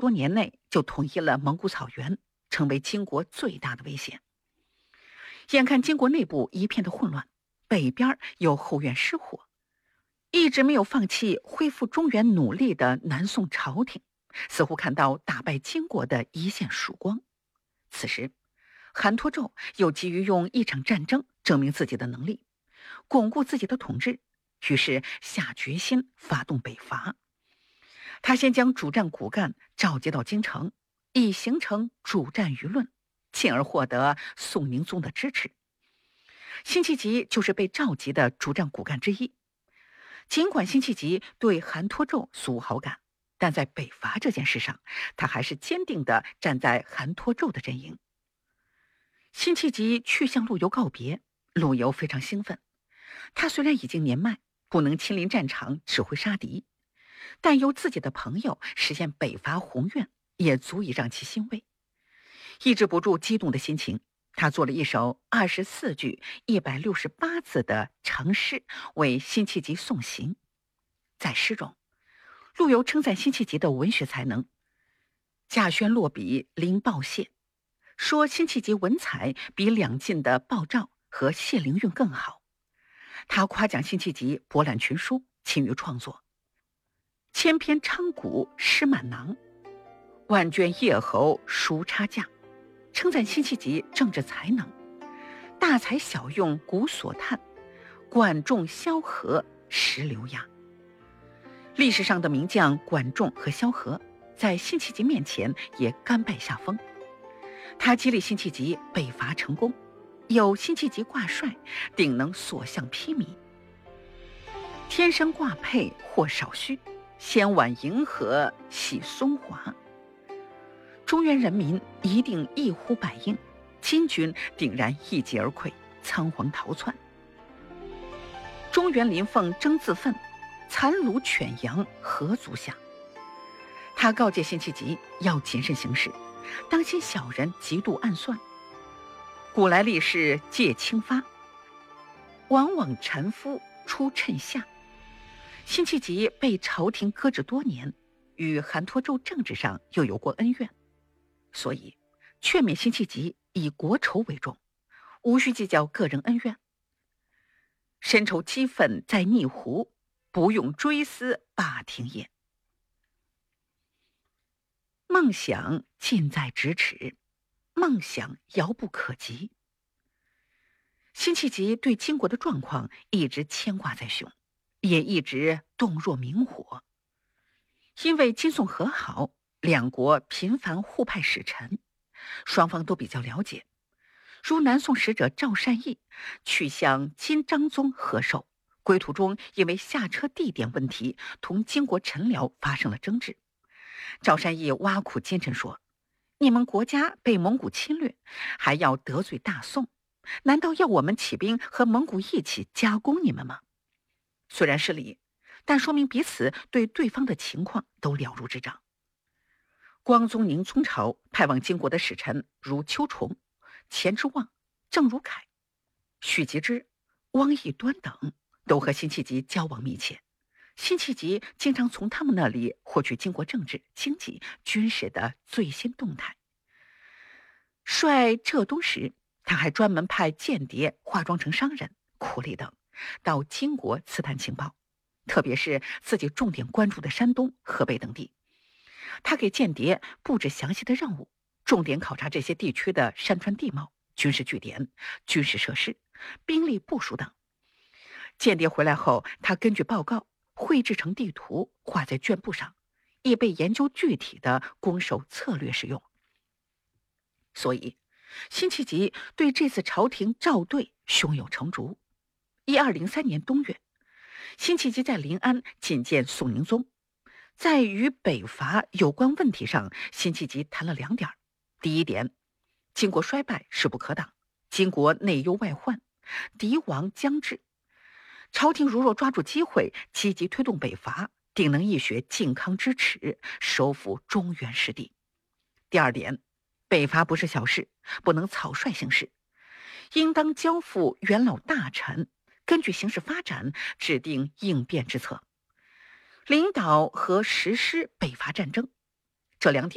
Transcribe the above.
多年内就统一了蒙古草原，成为金国最大的威胁。眼看金国内部一片的混乱，北边又后院失火，一直没有放弃恢复中原努力的南宋朝廷，似乎看到打败金国的一线曙光。此时，韩托胄又急于用一场战争证明自己的能力，巩固自己的统治，于是下决心发动北伐。他先将主战骨干召集到京城，以形成主战舆论，进而获得宋宁宗的支持。辛弃疾就是被召集的主战骨干之一。尽管辛弃疾对韩托胄素无好感，但在北伐这件事上，他还是坚定地站在韩托胄的阵营。辛弃疾去向陆游告别，陆游非常兴奋。他虽然已经年迈，不能亲临战场指挥杀敌，但由自己的朋友实现北伐宏愿，也足以让其欣慰。抑制不住激动的心情，他做了一首24句168字的长诗为辛弃疾送行。在诗中，陆游称赞辛弃疾的文学才能，稼轩落笔临鲍谢，说辛弃疾文采比两晋的鲍照和谢灵运更好。他夸奖辛弃疾博览群书，勤于创作，千篇昌谷诗满囊，万卷叶侯书插架，称赞辛弃疾政治才能，大材小用古所叹，管仲萧何识流压。历史上的名将管仲和萧何在辛弃疾面前也甘拜下风。他激励辛弃疾北伐成功，有辛弃疾挂帅，定能所向披靡。天生挂佩或少虚，先挽银河系松华。中原人民一定一呼百应，金军定然一击而溃，仓皇逃窜。中原临凤争自奋，残虏犬羊何足下。他告诫辛弃疾要谨慎行事，当心小人极度暗算。古来立士借轻发，往往缠夫出趁下。辛弃疾被朝廷搁置多年，与韩托胄政治上又有过恩怨，所以劝勉辛弃疾以国仇为重，无需计较个人恩怨。深仇积愤在逆湖，不用追思霸庭也。梦想近在咫尺，梦想遥不可及。辛弃疾对金国的状况一直牵挂在胸，也一直动若明火。因为金宋和好，两国频繁互派使臣，双方都比较了解。如南宋使者赵善义去向金章宗贺寿，归途中因为下车地点问题同金国臣僚发生了争执。赵善义挖苦奸臣说，你们国家被蒙古侵略，还要得罪大宋，难道要我们起兵和蒙古一起加攻你们吗？虽然失礼，但说明彼此对对方的情况都了如指掌。光宗宁宗朝派往金国的使臣如邱崇、钱之望、郑如凯、许吉之、汪义端等，都和辛弃疾交往密切。辛弃疾经常从他们那里获取金国政治、经济、军事的最新动态。率浙东时，他还专门派间谍化妆成商人、苦力等到金国刺探情报，特别是自己重点关注的山东、河北等地。他给间谍布置详细的任务，重点考察这些地区的山川地貌、军事据点、军事设施、兵力部署等。间谍回来后，他根据报告绘制成地图，画在卷布上，以备研究具体的攻守策略使用。所以辛弃疾对这次朝廷召对胸有成竹。1203年冬月，辛弃疾在临安觐见宋宁宗，在与北伐有关问题上，辛弃疾谈了2点。第一点，金国衰败势不可挡，金国内忧外患，敌亡将至，朝廷如若抓住机会积极推动北伐，定能一雪靖康之耻，收复中原失地。第二点，北伐不是小事，不能草率行事，应当交付元老大臣，根据形势发展制定应变之策，领导和实施北伐战争。这2点